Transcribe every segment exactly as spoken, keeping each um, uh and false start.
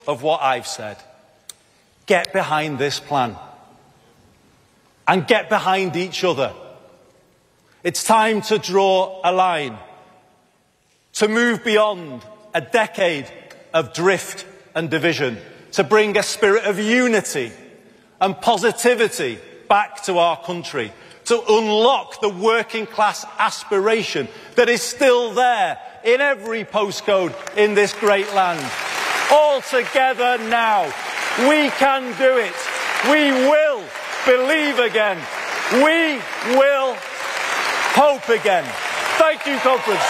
of what I've said. Get behind this plan. And get behind each other. It's time to draw a line. To move beyond a decade of drift and division. To bring a spirit of unity and positivity back to our country. To unlock the working class aspiration that is still there in every postcode in this great land. All together now. We can do it. We will believe again. We will hope again. Thank you, conference.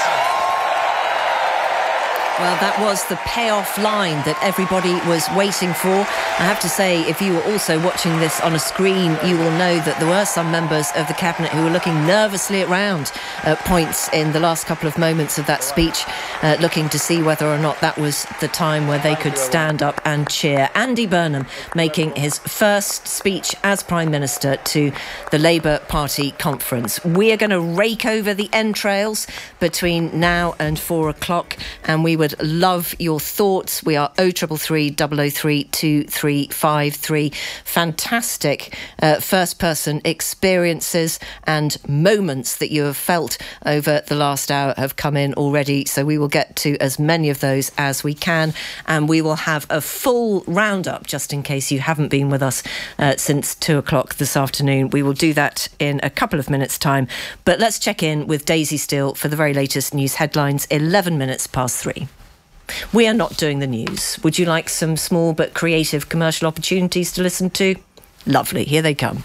Well, that was the payoff line that everybody was waiting for. I have to say, if you were also watching this on a screen, you will know that there were some members of the Cabinet who were looking nervously around at points in the last couple of moments of that speech, uh, looking to see whether or not that was the time where they could stand up and cheer. Andy Burnham making his first speech as Prime Minister to the Labour Party conference. We are going to rake over the entrails between now and four o'clock, and we would love your thoughts. We are oh three three three, double oh three, two three five three. Fantastic uh, first-person experiences and moments that you have felt over the last hour have come in already, so we will get to as many of those as we can, and we will have a full roundup just in case you haven't been with us uh, since two o'clock this afternoon. We will do that in a couple of minutes' time, but let's check in with Daisy Steele for the very latest news headlines, eleven minutes past three. We are not doing the news. Would you like some small but creative commercial opportunities to listen to? Lovely, here they come.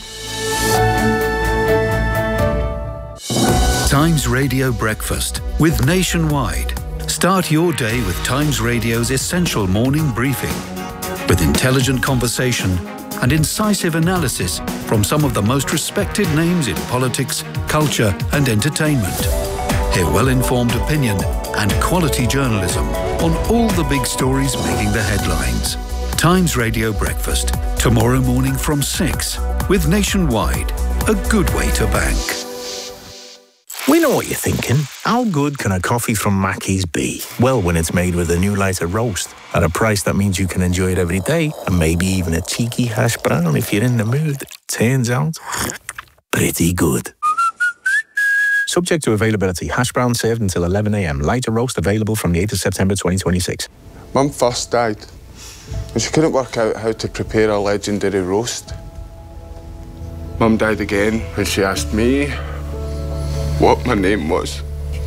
Times Radio Breakfast with Nationwide. Start your day with Times Radio's essential morning briefing. With intelligent conversation and incisive analysis from some of the most respected names in politics, culture and entertainment. Hear well-informed opinion and quality journalism on all the big stories making the headlines. Times Radio Breakfast, tomorrow morning from six, with Nationwide, a good way to bank. We know what you're thinking. How good can a coffee from Mackey's be? Well, when it's made with a new lighter roast, at a price that means you can enjoy it every day, and maybe even a cheeky hash brown if you're in the mood. Turns out, pretty good. Subject to availability. Hash brown served until eleven a m. Lighter roast available from the eighth of September twenty twenty-six. Mum first died, and she couldn't work out how to prepare a legendary roast. Mum died again when she asked me what my name was.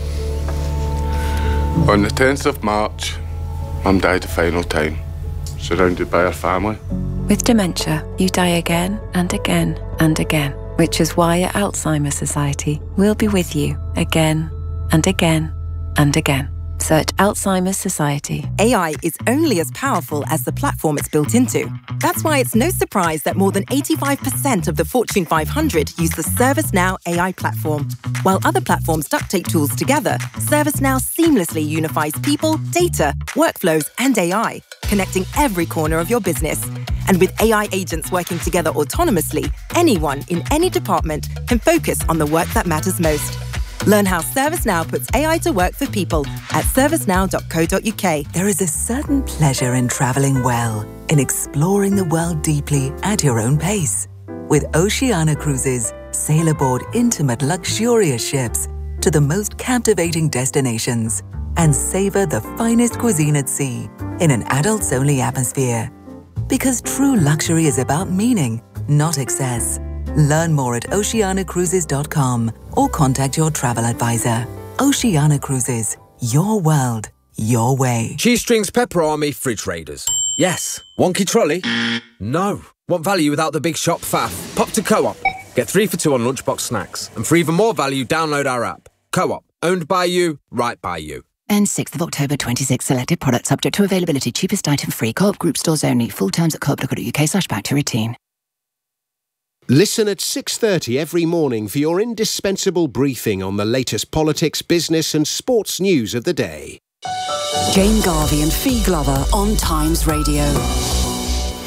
On the tenth of March, Mum died the final time, surrounded by her family. With dementia, you die again and again and again, which is why at Alzheimer's Society, we'll be with you again and again and again. Search Alzheimer's Society. A I is only as powerful as the platform it's built into. That's why it's no surprise that more than eighty-five percent of the Fortune five hundred use the ServiceNow A I platform. While other platforms duct tape tools together, ServiceNow seamlessly unifies people, data, workflows, and A I, connecting every corner of your business. And with A I agents working together autonomously, anyone in any department can focus on the work that matters most. Learn how ServiceNow puts A I to work for people at servicenow dot co dot uk. There is a certain pleasure in travelling well, in exploring the world deeply at your own pace. With Oceania Cruises, sail aboard intimate, luxurious ships to the most captivating destinations and savour the finest cuisine at sea in an adults-only atmosphere. Because true luxury is about meaning, not excess. Learn more at oceania cruises dot com or contact your travel advisor. Oceania Cruises, your world, your way. Shoestrings Pepper Army Fridge Raiders. Yes. Wonky trolley? No. Want value without the big shop faff? Pop to Co-op. Get three for two on lunchbox snacks. And for even more value, download our app. Co-op. Owned by you, right by you. And sixth of October twenty-six, selected products subject to availability. Cheapest item free. Co-op group stores only. Full terms at co op dot co dot uk slash back to routine. Listen at six thirty every morning for your indispensable briefing on the latest politics, business and sports news of the day. Jane Garvey and Fee Glover on Times Radio.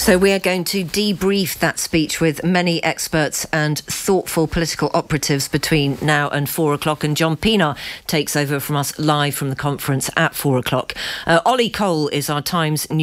So we are going to debrief that speech with many experts and thoughtful political operatives between now and four o'clock. And John Pienaar takes over from us live from the conference at four o'clock. Uh, Ollie Cole is our Times news